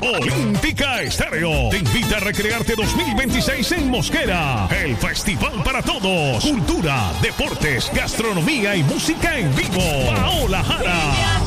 Olímpica Estéreo te invita a recrearte 2026 en Mosquera. El festival para todos. Cultura, deportes, gastronomía y música en vivo. Paola Jara.